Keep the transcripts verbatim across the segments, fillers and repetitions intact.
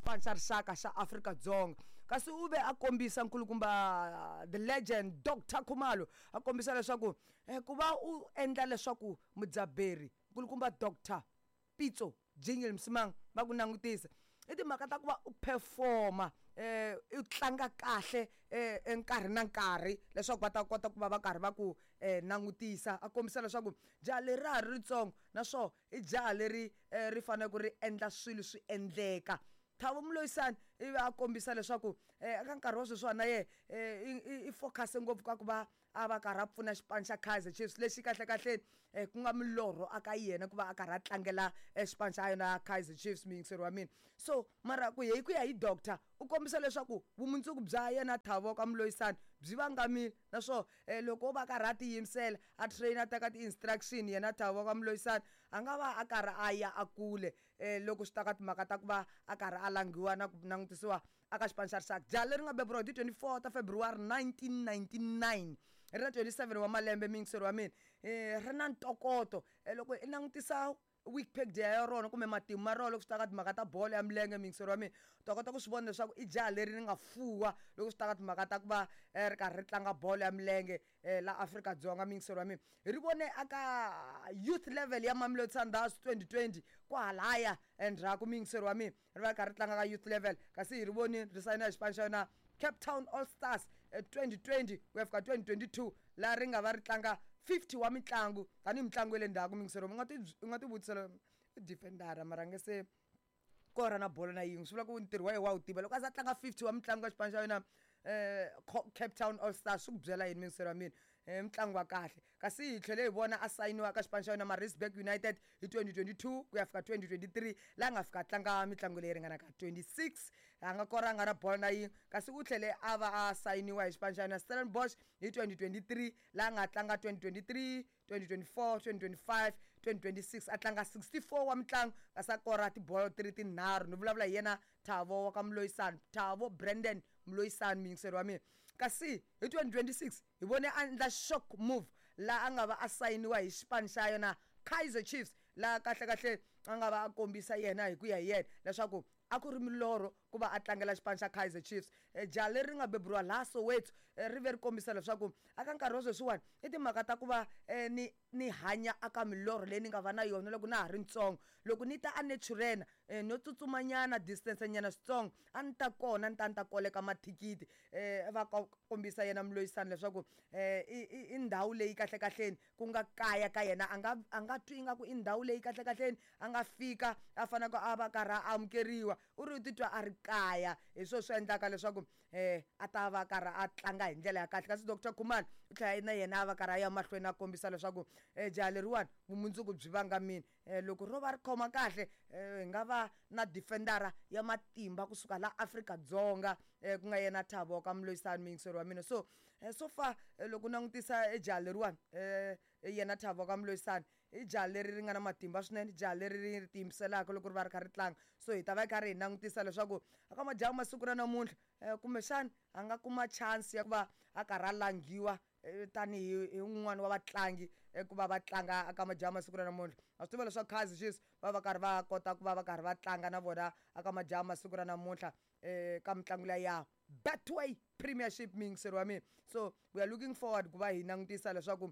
xipano xa rixaka xa Afrika-Dzonga. Kasi u ve a kombisa nkulukumba the legend Doctor Khumalo a kombisa leswaku eh, ku va u endla leswaku Mudzaberi nkulukumba Doctor Pitso Jingle Msimang va ku langutisa i timhaka ta ku va u performa eh u tlanga kahle eh enkarhi na nkarhi leswaku va ta kota ku va va karhi va ku eh langutisa a kombisa leswaku jaha leri ra ha ri ritsongo naswona i jaha leri ri fanele ku ri endla swilo swi endleka. Thabo Mloyisani i va a kombisa leswaku eka nkarhi wa sweswiwa na ye i focus ngopfu ka ku va a va karhi a pfuna xipano xa Kaizer Chiefs lexi kahle kahle ku nga milorho aka yena ku va a karhi a tlangela xipano xa yona Kaizer Chiefs mingiseri wa mina. So mara ku hi ku ya hi doctor u kombisa leswaku vumundzuku bya yena Thabo ka Mloyisani byi vangamile naswona loko va karhi a tiyimisela a train a teka ti-instruction yena Thabo ka Mloyisani a nga va a karhi a ya a kule loko swi ta ka timhaka ta ku va a karhi a langiwa na ku langutisiwa aka xipano xa rixaka. Jaha leri nga beburiwa hi twenty-four ta February nineteen ninety-nine ri na twenty-seven wa malembe mingiseri wa mina ri na ntokoto loko i langutisa Wikipedia ya rona kumbe matimu ma rona loko swi ta ka timhaka ta bolo ya milenge mingiseri wa mina to kota ku swi vona leswaku i jaha leri ri nga fuwa loko swi ta ka timhaka ta ku va ri karhi ri tlanga bolo ya milenge la Afrika-Dzonga mingiseri wa mina. Ri vone aka youth level ya Mamelodi Sundowns twenty twenty kwahalaya endzhaku mingiseri wa mina ri va karhi ri tlanga ka youth level kasi hi ri voni ri sayina xipano xa yona Cape Town All Stars twenty twenty ku ya fika twenty twenty-two la ri nga va ri tlanga fifty wa mitlangu tani mitlangu le ndaku mingisero nga ti nga ti vutisela defender mara nge se kora na bolo na yingu swi vula ku ntirho wa ye wa u tiva loko a za tlanga fifty wa mitlangu ka xipano xa yona eh Cape Town All Stars swi ku byela yini mingisero wa mina mtlangu wa kahle kasi hi tlhele hi vona a sayiniwa ka xipano xa yona Maritzburg United hi twenty twenty-two ku ya fika twenty twenty-three la nga fika tlanga mitlangu leyi ringana ka twenty-six a nga kora nga na bolo na yingu kasi u tlhele a va a sayiniwa hi xipano xa yona Stellenbosch hi twenty twenty-three la nga tlanga twenty twenty-three twenty twenty-four twenty twenty-five twenty twenty-six a tlanga sixty-four wa mitlangu kasi a kora tibolo tiri tinharhu ni vulavula hi yena Thabo wa ka Mloyisani Thabo Brandon Mloyisani mingiseri wa mina. Kasi hi twenty twenty-six hi vone a endla shock move la a nga va a sayiniwa hi xipano xa yona Kaizer Chiefs la kahle kahle a nga va a kombisa yena hi ku ya hi yena leswaku a ku ri milorho ku va a tlangela xipano xa Kaizer Chiefs. Jaha leri ri nga beburiwa la Soweto ri ve ri kombisa leswaku aka nkarhi wa sweswiwani i timhaka ta ku va ni ni hanya aka milorho leyi ni nga va na yona loko na ha ri ntsongo loko ni ta a Naturena no tsutsumanyana distance nyana switsongo a ni ta kona ni ta ni ta koleka mathikiti va kombisa yena Mloyisani leswaku i ndhawu leyi kahle kahleni ku nga kaya ka yena a nga a nga twi ingaku i ndhawu leyi kahle kahleni a nga fika a fanaka a va karhi a amukeriwa u ri titwa a ri kaya hi swo swi endlaka leswaku a ta va karhi a tlanga hi ndlela ya kahle kasi Doctor Khumalo u tlhela na yena a va karhi a ya mahlweni a kombisa leswaku jaha leriwani vumundzuku byi vangamini loko ro va ri khoma kahle hi nga va na defendera ya matimba kusuka la Afrika-Dzonga ku nga yena Thabo ka Mloyisani mingiseri wa mina. So so far loko langutisa jaha leriwani yena Thabo ka Mloyisani i jaha leri ri nga na matimba swinene jaha leri ri tiyimiselaka loko ri va ri kha ri tlanga. So hi ta va hi karhi hi langutisa leswaku aka majaha masiku ra namuntlha kumbexani a nga kuma chance ya ku va a karhi a langiwa tanihi hi un'wana wa vatlangi ku va va tlanga aka majaha masiku ra namuntlha. A swi tiva leswaku Kaizer Chiefs va va karhi va kota ku va va karhi va tlanga na vona aka majaha masiku ra namuntlha ka mitlangu leyi ya Betway Premiership mingiseri wa mina. So we are looking forward ku va hi langutisa leswaku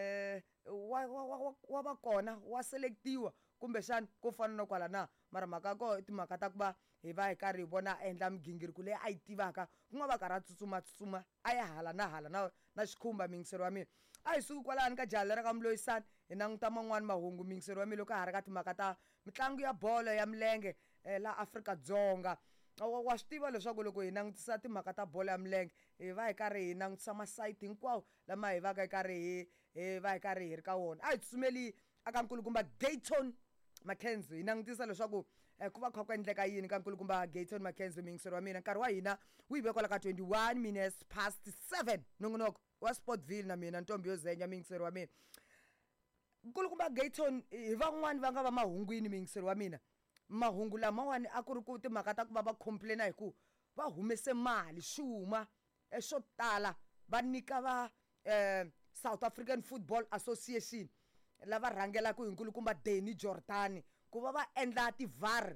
wa wa wa va kona wa selectiwa kumbexani ku fana na kwala na mara mhaka ko timhaka ta ku va hi va hi karhi hi vona endla migingiriko leyi a yi tivaka ku nga va karhi a tsutsuma tsutsuma a ya hala na hala na na xikhumba mingiseri wa mina. A hi suki kwalani ka jaha leri ka Mloyisani hi languta man'wani mahungu mingiseri wa mina loko a ha ri ka timhaka ta mitlangu ya bolo ya milenge la Afrika-Dzonga. Wa swi tiva leswaku loko hi langutisa timhaka ta bolo ya milenge hi va hi karhi hi langutisa masayiti hinkwawo lama hi va ka hi karhi hi hi va hi karhi hi ri ka wona. A hi tsutsumeli aka nkulukumba Gayton Mackenzie hi langutisa leswaku ku va kha ku endleka yini ka nkulukumba Gayton Mackenzie mingiseri wa mina. Nkarhi wa hina wu hi vekwala ka twenty-one minutes past seven nongonoko wa Sportville na mina Ntombi yo Zenya mingiseri wa mina. Nkulukumba Gayton hi van'wani va nga va mahungwini mingiseri wa mina mahungu lamawani a ku ri ku timhaka ta ku va va complaina hi ku va humese mali xuma swo tala va nyika va South African Football Association lava rhangelaka hi nkulukumba Danny Jordan ku va va endla ti-V A R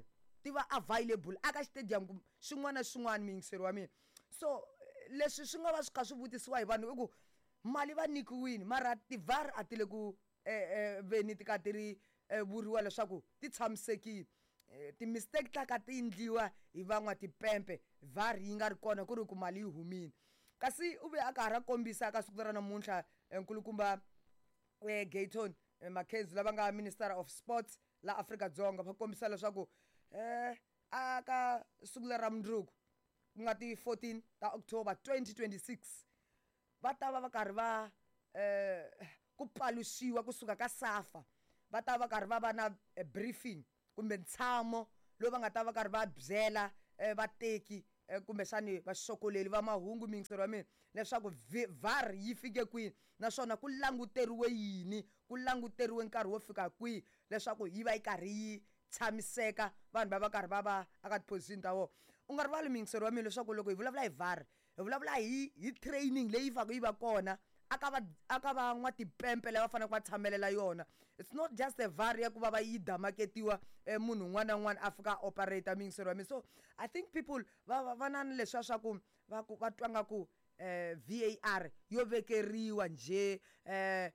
ti va available aka stadium swin'wana na swin'wana mingiseri wa mina so leswi swi nga va swi kha swi vutisiwa hi vanhu i ku mali va nyikiwini mara ti-var a ti le ku veni ti ka ti ri vuriwa leswaku ti tshamisekile ti-mistake ta ka ti endliwa hi van'watipempe var yi nga ri kona ku ri ku mali yi humile kasi u ve a karhi a kombisa ka siku ra namuntlha nkulukumba Gayton Mackenzie lava nga minister of sports la Afrika-Dzonga va kombisa leswaku eh aka siku ra mundzuku ku nga ti fourteen ta October twenty twenty-six va ta va va karhi va eh ku paluxiwa kusuka ka SAFA va ta va karhi va va na briefing kumbe ntshamo lowu va nga ta va karhi va byela vateki kumbe xani vaxokoleli va mahungu mingiseri wa mina leswaku var yi fike kwini naswona ku languteriwe yini ku languteriwe nkarhi wo fika kwihi leswaku yi va yi karhi yi tshamiseka vanhu va va karhi va va aka tiposition ta vona u nga rivali mingiseri wa mina leswaku loko hi vulavula hi var hi vulavula hi hi training leyi faka yi va kona aka va aka va n'watipempe lava fanele va tshamelela yona it's not just a var ya ku va va yi damaketiwa munhu un'wana na un'wana a fika operator mingiseri wa mina so I think people va va na leswiya swa ku va va twanga ku V A R yo vekeriwa nje eh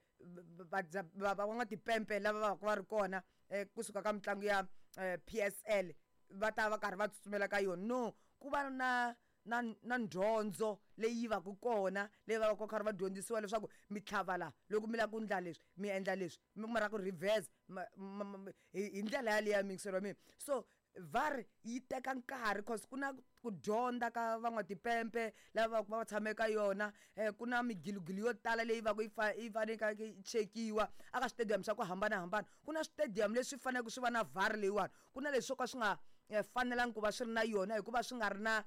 va n'watipempe lava va va ri kona kusuka ka mitlangu ya P S L va ta va karhi va tsutsumela ka yona no ku va na na na dyondzo leyi va ku kona leyi va ku karhi va dyondzisiwa leswaku mi tlhavala loko mi la ku ndla leswi mi endla leswi mi mara ku reverse hi ndlela ya leya mingiseri wa mina so var yi teka nkarhi cause ku na ku dyondza ka van'watipempe lava va tshame ka yona ku na migilugilo yo tala leyi va ku yi faneka yi chekiwa aka stadium swa ku hambanahambana ku na stadium leswi faneleke swi va na var leyiwani ku na leswi swo ka swi nga fanelangi ku va swi ri na yona hikuva swi nga ri na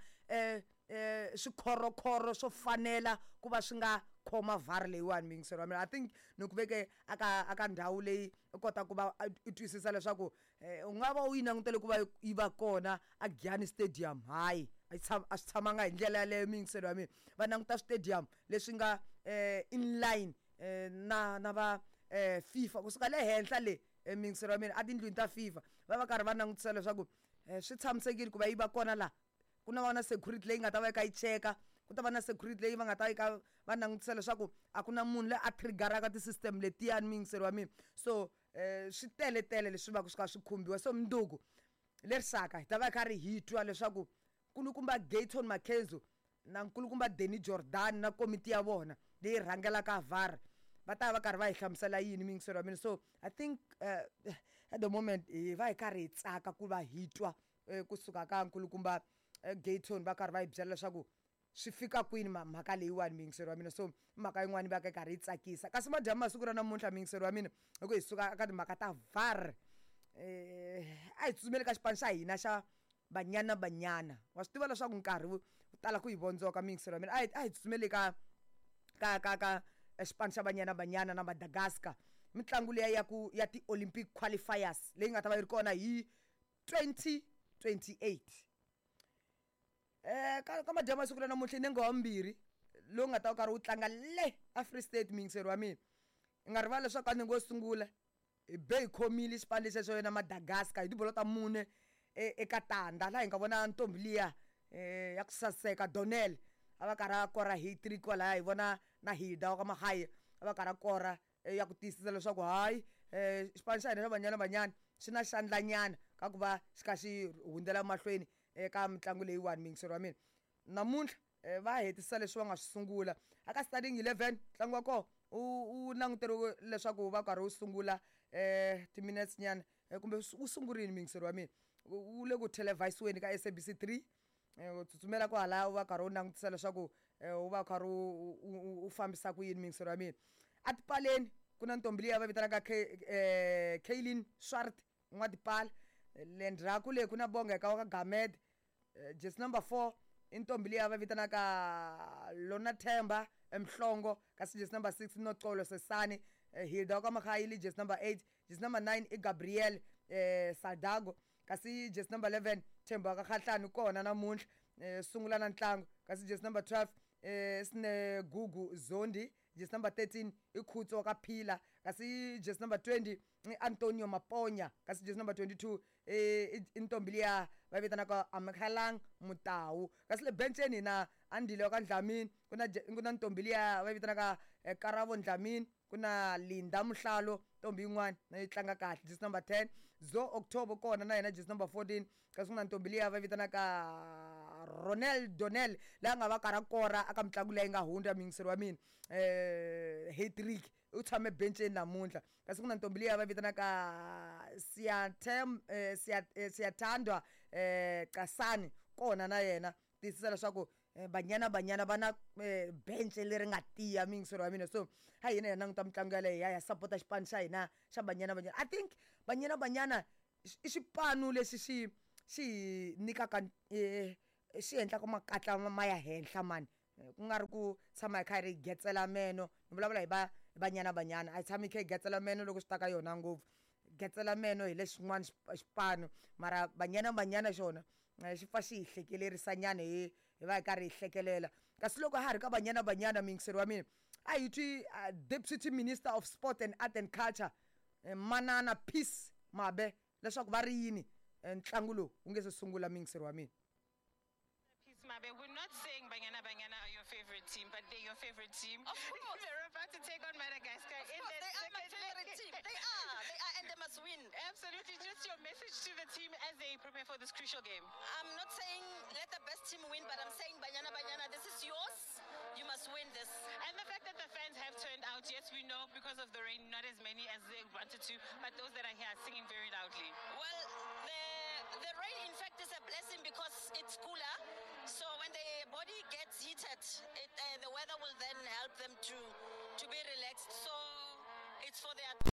swikhorokhoro swo fanela ku va swi nga khoma var leyiwani mingiseri wa mina I think ni ku veke aka aka ndhawu leyi u kota ku va i twisisa leswaku u nga va u yi langutele ku va yi va kona a Giyani Stadium hayi a swi tshamanga hi ndlela yaleyo mingiseri wa mina va languta stadium leswi nga in line na na va FIFA kusuka le henhla le mingiseri wa mina a tindlwini ta FIFA va va karhi va langutisa leswaku swi tshamisekile ku va yi va kona la ku na vana security leyi nga ta va ka yi cheka ku ta va na security leyi va nga ta yi ka va langutisa leswaku a ku na munhu leyi a triggeraka ti-system letiyani mingiseri wa mina so swi tele tele leswi va ku swi ka swi khumbiwa so mundzuku lerisaka hi ta va karhi hi twa leswaku nkulukumba Gayton Mackenzie na nkulukumba Danny Jordan na komiti ya vona leyi rhangelaka var va ta va karhi va hi hlamusela yini mingiseri wa mina so I think uh, at the moment hi va hi karhi hi tsaka ku va hi twa kusuka ka nkulukumba Gayton va karhi va hi byela leswaku swi fika kwini mhaka leyiwani mingiseri wa mina so mhaka yin'wani va ka karhi yi tsakisa kasi madyambu masiku ra namuntlha mingiseri wa mina loko hi suka aka timhaka ta var a hi tsutsumeli ka xipano xa hina xa Banyana Banyana wa swi tiva leswaku nkarhi wu tala ku hi vondzoka mingiseri wa mina a hi tsutsumeli ka ka ka ka xipano xa Banyana Banyana na Madagascar mitlangu leyi ya ku ya ti-Olympic qualifiers leyi nga ta va yi ri kona hi twenty twenty-eight eh ka ka madyambu masiku ra namuntlha ni nga wambirhi lowu nga ta va karhi wu tlanga le a Free State mingiseri wa mina i nga rivala leswaku a ni ngo sungula hi be hi khomile xipano lexi xa yona Madagascar hi tibolo ta mune eka tandza laha hi nga vona ntombi liya ya ku saseka Donnell a va karhi a kora hat-trick kwalaya hi vona na Hilda wa ka Mahaya a va karhi a kora ya ku tiyisisa leswaku hayi xipano xa hina xa Banyana Banyana xi na xandlanyana ka ku va xi kha xi hundzela mahlweni eka mitlangu leyiwani mingiseri wa mina namuntlha va hetisisa leswi va nga swi sungula aka starting eleven ntlangu wa kona u languteriwe leswaku va karhi wu sungula ti-minutes nyana kumbe wu sungurile mingiseri wa mina wu le ku televisiweni ka S A B C three u tsutsumela ku halaya u va karhi u langutisa leswaku u va karhi u fambisa ku yini mingiseri wa mina a tipaleni ku na ntombi liya va vitanaka Kaylin Swart n'watipala le ndzhaku leyi ku na Bongeka wa ka Gamed just number four i ntombi liya va vitanaka Lona Themba Mhlongo kasi just number six Noxolo Sesane Hilda wa ka Mahayili just number eight just number nine i Gabriel Sadago kasi just number eleven Themba wa ka Khahlani kona namuntlha sungula na ntlangu kasi just number twelve sine Gugu Zondi just number thirteen i Khutso wa ka Phila kasi jersey number twenty Antonio Maponya, kasi jersey number twenty-two eh intombi liya va vitanaka Amakhalang Mutau, kasi le bencheni na Andile ka Dlamini kuna kuna ntombi liya va vitanaka Karabo Dlamini, kuna Linda Mhlalo ntombi yin'wana na yi tlanga kahle jersey number ten. Zo October kona na yena jersey number fourteen, kasi kuna ntombi liya va vitanaka Ronel Donel la nga va karha kora aka mitlangu leyi nga hundza mingiseri wa mina eh Hattrick u tshame bencheni namuntlha, kasi kuna ntombi liya va vitanaka Siyatem Siyathandwa eh Kasani kona na yena tiyisisa leswaku banyana banyana va na bench leri nga tiya mingiseri wa mina. So ha hina hi languta mitlangu yaleyo hi ya sapota xipano xa hina xa banyana banyana. I think banyana banyana i xipano lexi xi xi nyikaka xi endlaka makatla ma ya henhla mani, ku nga ri ku tshama hi kha hi getsela meno. Ni vulavula hi va banyana banyana, a hi tshami hi kha hi getsela meno loko swi ta ka yona ngopfu, getsela meno hi lexin'wana xipano, mara banyana banyana xona xi fa xi hi hlekelerisa nyana hi hi va hi karhi hi hlekelela. Kasi loko ha ri ka banyana banyana mingiseri wa mina a hi twi Deputy Minister of Sport and Art and Culture Manana Peace Mabe leswaku va ri yini ntlangu lowu wu nge se sungula mingiseri wa mina. Mabe, we're not saying Banyana Banyana are your favorite team, but they're your favorite team. Of course. They're about to take on Madagascar. Of course, they are my favorite team. They are. They are, and they must win. Absolutely. Just your message to the team as they prepare for this crucial game. I'm not saying let the best team win, but I'm saying Banyana Banyana, this is yours. You must win this. And the fact that the fans have turned out, yes, we know because of the rain, not as many as they wanted to, but those that are here are singing very loudly. Well, the, the rain, in fact, is a blessing because it's cooler. So when the body gets heated, it, uh, the weather will then help them to, to be relaxed. So it's for their